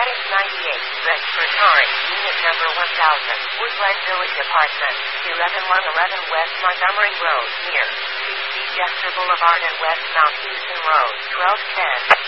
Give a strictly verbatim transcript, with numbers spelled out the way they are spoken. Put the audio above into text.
Cottage ninety-eight, Bedford Torrey, Unit Number one thousand, Woodland Village Apartment, eleven one eleven West Montgomery Road, near C C Dexter Boulevard and West Mount Houston Road, twelve ten.